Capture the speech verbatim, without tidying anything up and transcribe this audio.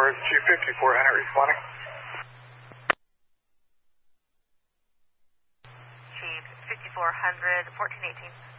Stars two fifty-four hundred responding. Chief fifty-four hundred, fourteen eighteen.